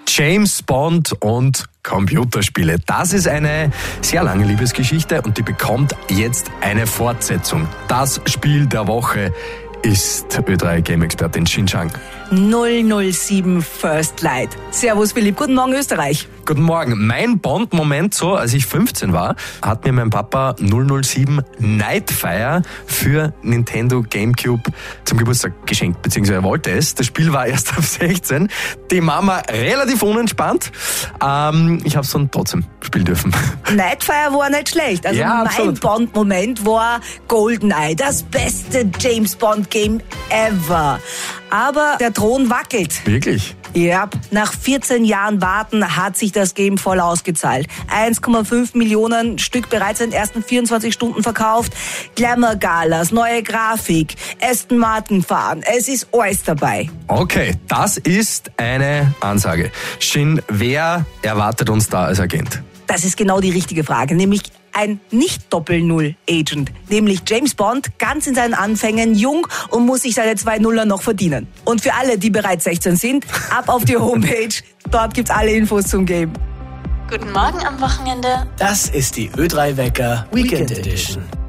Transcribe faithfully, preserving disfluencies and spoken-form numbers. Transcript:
James Bond und Computerspiele. Das ist eine sehr lange Liebesgeschichte und die bekommt jetzt eine Fortsetzung. Das Spiel der Woche ist Ö drei Game-Expertin Xinjiang. null null sieben First Light. Servus Philipp, guten Morgen Österreich. Guten Morgen. Mein Bond-Moment so, als ich fünfzehn war, hat mir mein Papa null null sieben Nightfire für Nintendo GameCube zum Geburtstag geschenkt, beziehungsweise er wollte es. Das Spiel war erst ab sechzehn. Die Mama relativ unentspannt. Ähm, ich habe es dann trotzdem spielen dürfen. Nightfire war nicht schlecht. Also ja, mein Bond-Moment war GoldenEye, das beste James Bond-Game ever. Aber der Thron wackelt. Wirklich? Ja, nach vierzehn Jahren Warten hat sich das Game voll ausgezahlt. eins Komma fünf Millionen Stück bereits in den ersten vierundzwanzig Stunden verkauft. Glamour-Galas, neue Grafik, Aston Martin fahren. Es ist alles dabei. Okay, das ist eine Ansage. Shin, wer erwartet uns da als Agent? Das ist genau die richtige Frage, nämlich ein Nicht-Doppel-Null-Agent, nämlich James Bond, ganz in seinen Anfängen, jung und muss sich seine zwei Nuller noch verdienen. Und für alle, die bereits sechzehn sind, ab auf die Homepage, dort gibt's alle Infos zum Game. Guten Morgen am Wochenende. Das ist die Ö drei Wecker Weekend Edition.